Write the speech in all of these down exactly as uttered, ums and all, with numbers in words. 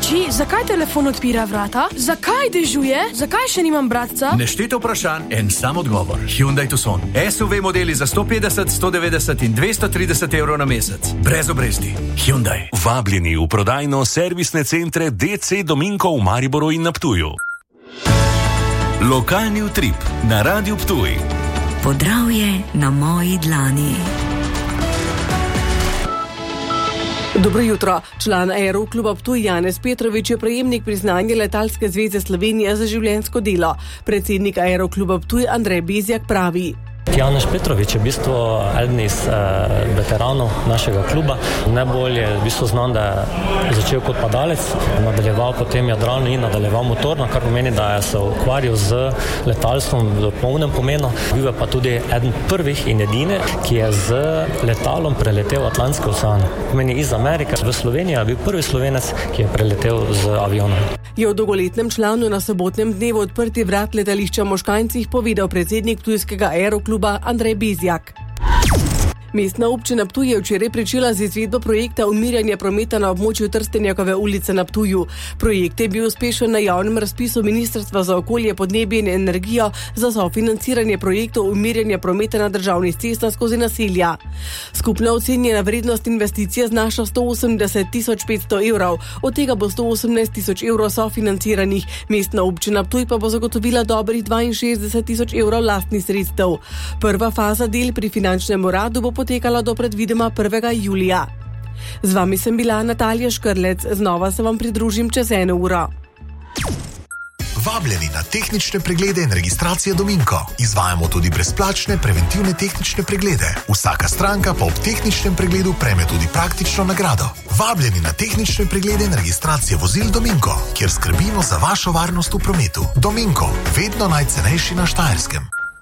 Oči, zakaj telefon odpira vrata? Zakaj dežuje? Zakaj še nimam bratca? Nešteto vprašanj, en sam odgovor. Hyundai Tucson. S U V modeli za sto petdeset, sto devetdeset in dvesto trideset evrov na mesec. Brez obresti. Hyundai. Vabljeni v prodajno servisne centre D C Dominko v Mariboru in na Ptuju. Lokalni utrip na Radiu Ptuj. Podravje na moji dlani. Dobro jutro. Član Aerokluba Ptuj Janez Petrovič je prejemnik priznanja Letalske zveze Slovenije za življenjsko delo. Predsednik Aerokluba Ptuj Andrej Bezjak pravi: Janez Petrovič je v bistvu eden iz eh, veteranov našega kluba. Najbolje je v bistvu znan, da je začel kot padalec, nadaljeval potem jadralno in nadaljeval motorno, kar pomeni, da je se ukvarjal z letalstvom v polnem pomenu. Bil je pa tudi eden prvih in edini, ki je z letalom preletel Atlantski ocean. Pomeni iz Amerike v Slovenijo je bil prvi Slovenec, ki je preletel z avionom. Je o dolgoletnem članu na sobotnem dnevu odprti vrat letališča Moškancih povedal predsednik ptujskega Aerokluba Andrej Bezjak. Mestna občina Ptuj je včeraj pričela z izvedbo projekta umirjanja prometa na območju Trstenjakove ulice na Ptuju. Projekt je bil uspešen na javnem razpisu Ministrstva za okolje, podnebje in energijo za sofinanciranje projektov umirjanja prometa na državnih cestah skozi naselja. Skupna ocenjena vrednost investicije znaša sto osemdeset tisoč petsto evrov, od tega bo sto osemnajst tisoč evrov sofinanciranih. Mestna občina Ptuj pa bo zagotovila dobrih dvainšestdeset tisoč evrov lastnih sredstev. Prva faza del pri finančnem uradu bo potekala do predvidoma prvega julija. Z vami sem bila Natalija Škrlec, znova se vam pridružim čez eno uro. Vabljeni na tehnične preglede in registracije Dominko. Izvajamo tudi brezplačne preventivne tehnične preglede. Vsaka stranka pa ob tehničnem pregledu prejme tudi praktično nagrado. Vabljeni na tehnične preglede in registracije vozil Dominko, kjer skrbimo za vašo varnost v prometu. Dominko, vedno najcenejši na Štajerskem.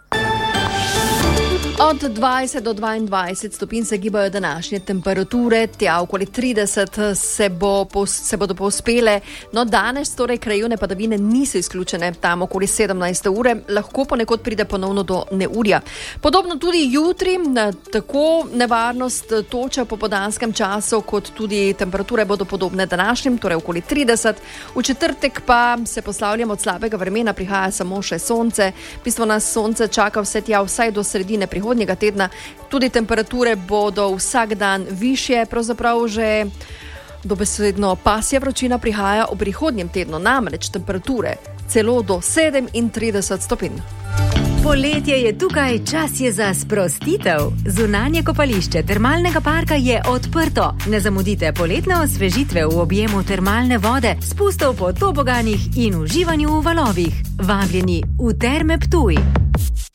Od dvajset do dvaindvajset stopinj se gibajo današnje temperature, tja okoli trideset se, bo, se bodo povzpele, no danes torej krajevne padavine niso izključene, tam okoli sedemnajste ure, lahko ponekod pride ponovno do neurja. Podobno tudi jutri, tako nevarnost toča po popoldanskem času, kot tudi temperature bodo podobne današnjim, torej okoli trideset. V četrtek pa se poslavljamo od slabega vremena, prihaja samo še sonce, bistvo nas sonce čaka vse tja vsaj do sredine prihodnjega tedna, tudi temperature bodo vsak dan višje, pravzaprav že dobesedno pasja vročina prihaja v prihodnjem tednu, namreč temperature celo do sedemintrideset stopinj. Poletje je tukaj, čas je za sprostitev. Zunanje kopališče termalnega parka je odprto. Ne zamudite poletne osvežitve v objemu termalne vode, spustov po toboganih in uživanju v valovih. Vabljeni v Terme Ptuj.